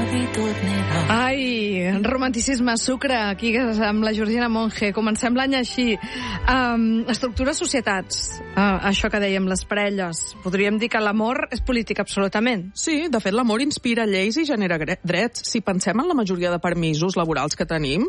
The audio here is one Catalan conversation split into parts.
Ai, romanticisme, sucre, aquí amb la Georgina Monge. Comencem l'any així. Estructures societats, això que dèiem, les parelles. Podríem dir que l'amor és polític, absolutament. Sí, de fet, l'amor inspira lleis i genera drets. Si pensem en la majoria de permisos laborals que tenim,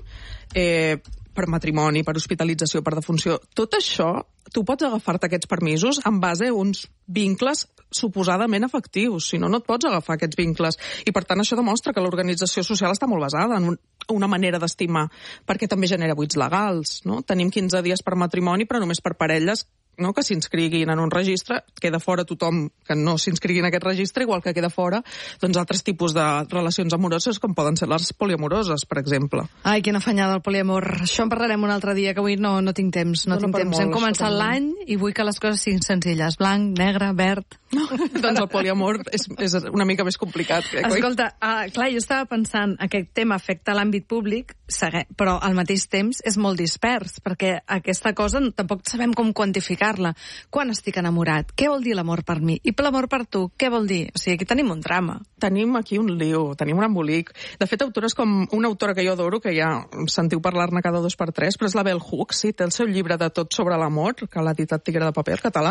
per matrimoni, per hospitalització, per defunció, tot això, tu pots agafar-te aquests permisos en base a uns vincles suposadament afectius, si no, no et pots agafar aquests vincles. I, per tant, això demostra que l'organització social està molt basada en una manera d'estimar, perquè també genera buits legals, no? Tenim 15 dies per matrimoni, però només per parelles, no?, que s'inscriguin en un registre. Queda fora tothom que no s'inscrigui en aquest registre, igual que queda fora doncs, altres tipus de relacions amoroses, com poden ser les poliamoroses, per exemple. Ai, quina afanyada el poliamor. Això en parlarem un altre dia, que avui no tinc temps. No tinc temps. Hem començat l'any i vull que les coses siguin senzilles. Blanc, negre, verd... Doncs el poliamor és una mica més complicat. Escolta, clar, jo estava pensant, aquest tema afecta l'àmbit públic, però al mateix temps és molt dispers, perquè aquesta cosa tampoc sabem com quantificar-la. Quan estic enamorat? Què vol dir l'amor per mi? I l'amor per tu? Què vol dir? O sigui, aquí tenim un drama. Tenim aquí un lío, tenim un embolic. De fet, autores com una autora que jo adoro, que ja sentiu parlar-ne cada 2x3, però és la Bell Hooks, sí, té el seu llibre de Tot sobre l'amor, que l'ha editat Tigre de Paper, català,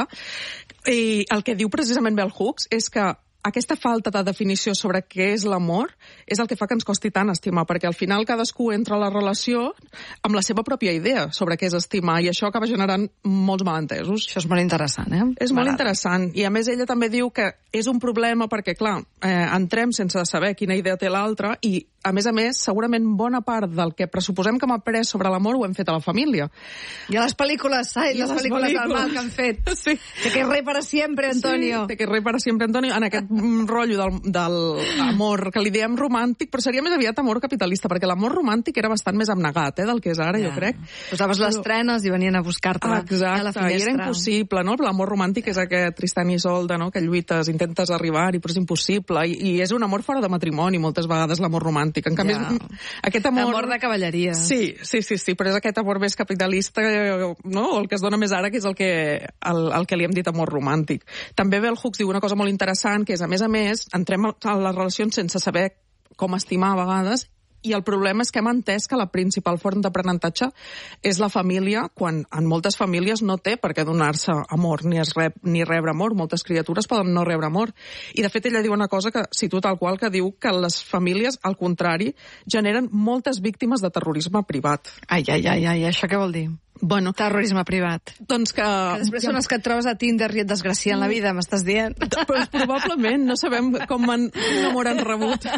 i el que diu precisament Bell Hooks és que aquesta falta de definició sobre què és l'amor és el que fa que ens costi tant estimar, perquè al final cadascú entra a la relació amb la seva pròpia idea sobre què és estimar, i això acaba generant molts malentesos. Això és molt interessant, eh? És molt interessant, i a més ella també diu que és un problema perquè, clar, entrem sense saber quina idea té l'altre, i a més, segurament bona part del que pressuposem que hem après sobre l'amor ho hem fet a la família. I a les pel·lícules, les pel·lícules del mal que han fet. Sí. Te que rei para siempre, Antonio. Sí, te que rei para siempre, Antonio, en aquest rotllo del amor, que li diem romàntic, però seria més aviat amor capitalista, perquè l'amor romàntic era bastant més abnegat, del que és ara, jo crec. Posaves les trenes i venien a buscar-te a la finestra. I era impossible, no? L'amor romàntic és aquest Tristan i Isolde, no?, que lluites, intentes arribar-hi, però és impossible, i és un amor fora de matrimoni, moltes vegades, l'amor romàntic. En canvi, aquest amor de cavalleria. Sí, però és aquest amor més capitalista, no?, el que es dona més ara, que és el que li hem dit amor romàntic. També Bell Hooks diu una cosa molt interessant, que és, a més, entrem a les relacions sense saber com estimar a vegades, i el problema és que hem entès que la principal font d'aprenentatge és la família, quan en moltes famílies no té per què donar-se amor, ni rebre amor. Moltes criatures poden no rebre amor. I, de fet, ella diu una cosa que cito tal qual, que diu que les famílies, al contrari, generen moltes víctimes de terrorisme privat. Ai, això què vol dir? Bueno, terrorisme privat. Doncs que després són els que et trobes a Tinder i et desgracien la vida, m'estàs dient? Però probablement, no sabem quin amor han rebut.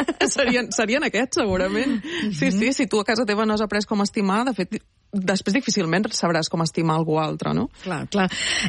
Serien aquests, segurament. Sí, si tu a casa teva no has après com estimar, de fet, després difícilment sabràs com estimar algú altre, no? Clar.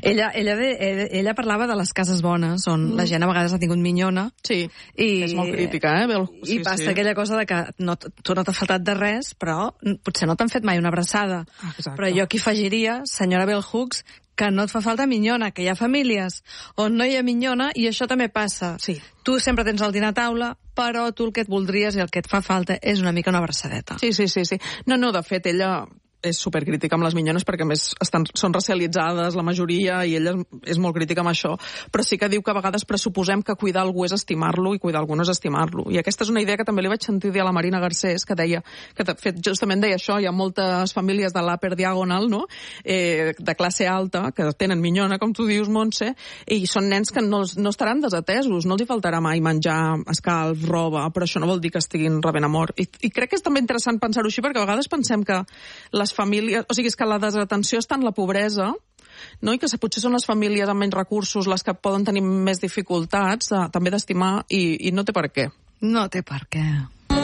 Ella parlava de les cases bones, on la gent a vegades ha tingut minyona. Sí, és molt crítica, I passa aquella cosa de que tu no t'ha faltat de res, però potser no t'han fet mai una abraçada. Exacte. Però jo aquí afegiria, senyora Bell Hooks, que no et fa falta minyona, que hi ha famílies on no hi ha minyona, i això també passa. Sí. Tu sempre tens el dinar a taula, però tu el que et voldries i el que et fa falta és una mica una abraçadeta. Sí. No, de fet, ella és supercrítica amb les minyones, perquè a més són racialitzades la majoria, i ella és molt crítica amb això, però sí que diu que a vegades pressuposem que cuidar algú és estimar-lo i cuidar algú no és estimar-lo. I aquesta és una idea que també li vaig sentir dir a la Marina Garcés, que deia, que de fet justament deia això, hi ha moltes famílies de l'upper diagonal, no?, de classe alta, que tenen minyona, com tu dius, Montse, i són nens que no estaran desatesos, no els hi faltarà mai menjar, escalf, roba, però això no vol dir que estiguin rebent amor. I crec que és també interessant pensar-ho així, perquè a vegades pensem que les famílies, o sigui, és que la desatenció està en la pobresa, no? I que potser són les famílies amb menys recursos les que poden tenir més dificultats també d'estimar, i no té per què. No té per què.